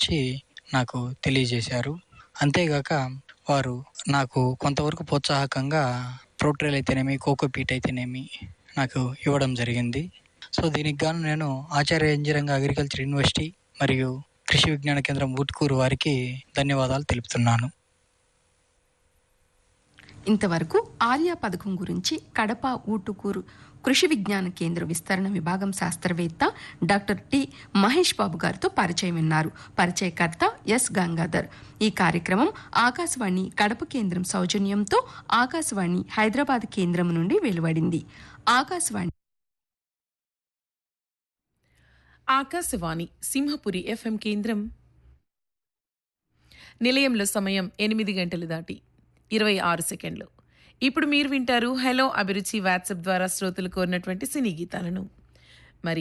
గురించి నాకు తెలియజేశారు. అంతేగాక వారు నాకు కొంతవరకు ప్రోత్సాహకంగా ప్రోట్రేల్ అయితేనేమి, కోకోపీట్ అయితేనేమి నాకు ఇవ్వడం జరిగింది. సో దీనికి గాను నేను ఆచార్య ఇంజనీరింగ్ అగ్రికల్చర్ యూనివర్సిటీ మరియు కృషి విజ్ఞాన కేంద్రం ఊట్కూరు వారికి ధన్యవాదాలు తెలుపుతున్నాను. ఇంతవరకు ఆర్యా పథకం గురించి కడప ఊటుకూరు కృషి విజ్ఞాన కేంద్ర విస్తరణ విభాగం శాస్త్రవేత్త డాక్టర్ టి మహేష్ బాబు గారితో పరిచయం విన్నారు. పరిచయకర్త ఎస్ గంగాధర్. ఈ కార్యక్రమం ఆకాశవాణి కడప కేంద్రం సౌజన్యంతో ఆకాశవాణి హైదరాబాద్ కేంద్రం నుండి వెలువడింది. ఆకాశవాణి సింహపురి FM కేంద్రం. నిలయంలో సమయం 8 గంటలు దాటి 26 సెకండ్లు. ఇప్పుడు మీరు వింటారు హలో అభిరుచి వాట్సాప్ ద్వారా శ్రోతలు కోరినటువంటి సినీ గీతాలను. మరి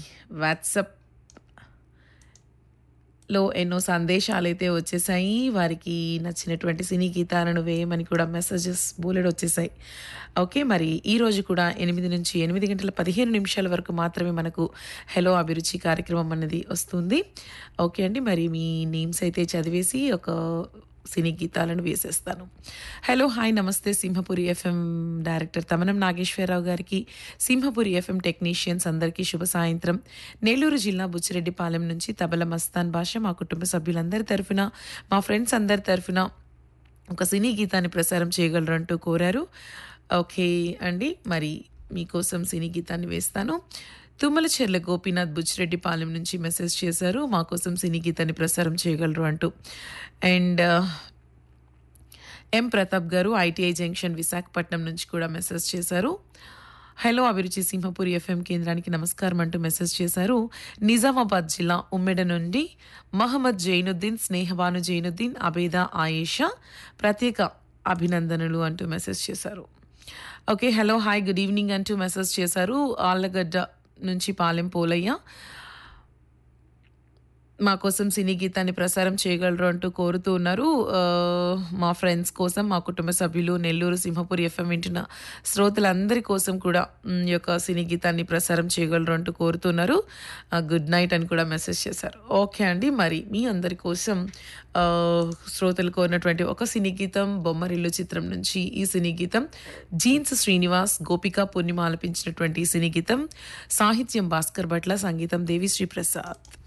వాట్సాప్లో ఎన్నో సందేశాలు అయితే వచ్చేసాయి. వారికి నచ్చినటువంటి సినీ గీతాలను వేయమని కూడా మెసేజెస్ బోలెడు వచ్చేసాయి. ఓకే, మరి ఈరోజు కూడా 8 నుంచి 8 గంటల 15 నిమిషాల వరకు మాత్రమే మనకు హలో అభిరుచి కార్యక్రమం అనేది వస్తుంది. ఓకే అండి, మరి మీ నేమ్స్ అయితే చదివేసి ఒక సినీ గీతాలను వేసేస్తాను. హలో, హాయ్, నమస్తే. సింహపురి FM డైరెక్టర్ తమనం నాగేశ్వరరావు గారికి, సింహపురి FM టెక్నీషియన్స్ అందరికీ శుభ సాయంత్రం. నెల్లూరు జిల్లా బుచ్చిరెడ్డిపాలెం నుంచి తబల మస్తాన్ భాష మా కుటుంబ సభ్యులందరి తరఫున, మా ఫ్రెండ్స్ అందరి తరఫున ఒక సినీ గీతాన్ని ప్రసారం చేయగలరు అంటూ కోరారు. ఓకే అండి, మరి మీకోసం సినీ గీతాన్ని వేస్తాను. తుమ్మలచెర్ల గోపీనాథ్ బుచ్చిరెడ్డిపాలెం నుంచి మెసేజ్ చేశారు, మా కోసం సినీ గీతాన్ని ప్రసారం చేయగలరు అంటూ. అండ్ ఎం ప్రతాప్ గారు ITI జంక్షన్ విశాఖపట్నం నుంచి కూడా మెసేజ్ చేశారు. హలో అభిరుచి సింహపురి FM కేంద్రానికి నమస్కారం అంటూ మెసేజ్ చేశారు. నిజామాబాద్ జిల్లా ఉమ్మెడ నుండి మహమ్మద్ జైనుద్దీన్, స్నేహబాను జైనుద్దీన్, అబేదా ఆయేషా ప్రత్యేక అభినందనలు అంటూ మెసేజ్ చేశారు. Okay, hello, hi, good evening అంటూ మెసేజ్ చేశారు. ఆళ్ళగడ్డ నుంచి పాలెం పోలయ్య, మా కోసం సినీ గీతాన్ని ప్రసారం చేయగలరు అంటూ కోరుతూ ఉన్నారు. మా ఫ్రెండ్స్ కోసం, మా కుటుంబ సభ్యులు, నెల్లూరు సింహపురి FM వింటున్న శ్రోతలందరి కోసం కూడా ఈ యొక్క సినీ గీతాన్ని ప్రసారం చేయగలరు అంటూ కోరుతున్నారు. గుడ్ నైట్ అని కూడా మెసేజ్ చేశారు. ఓకే అండి, మరి మీ అందరి కోసం శ్రోతలు కోరినటువంటి ఒక సినీ గీతం బొమ్మరిల్లు చిత్రం నుంచి ఈ సినీ గీతం జీన్స్ శ్రీనివాస్, గోపిక పూర్ణిమ ఆలపించినటువంటి ఈ సినీ గీతం. సాహిత్యం భాస్కర్ భట్ల, సంగీతం దేవిశ్రీ ప్రసాద్.